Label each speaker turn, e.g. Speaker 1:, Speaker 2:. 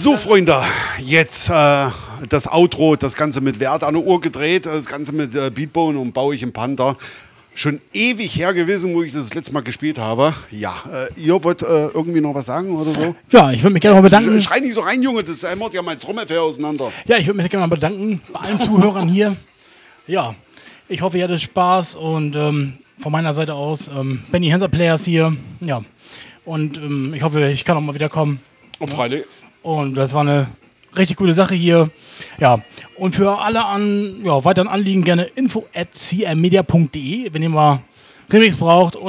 Speaker 1: So, Freunde, jetzt das Outro, das Ganze mit Wert an der Uhr gedreht, das Ganze mit Beatbone und Baue ich im Panther. Schon ewig her gewesen, wo ich das letzte Mal gespielt habe. Ja, ihr wollt irgendwie noch was sagen oder so?
Speaker 2: Ja, ich würde mich gerne mal bedanken.
Speaker 1: Schrei nicht so rein, Junge, das hämmert ja mein Trommelfell auseinander.
Speaker 2: Ja, ich würde mich gerne mal bedanken bei allen Zuhörern hier. Ja, ich hoffe, ihr hattet Spaß und von meiner Seite aus Benny Hanser Players hier. Ja, und ich hoffe, ich kann auch mal wieder kommen.
Speaker 1: Oh, freilich.
Speaker 2: Und das war eine richtig gute Sache hier. Ja, und für alle weiteren Anliegen gerne info@crmedia.de, wenn ihr mal Remix braucht.